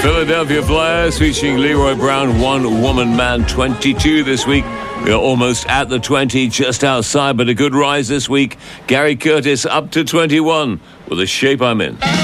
Philadelphia Flyers featuring Leroy Brown, One Woman Man, 22 this week. We are almost at the 20, just outside, but a good rise this week. Gary Curtis up to 21 with The Shape I'm In.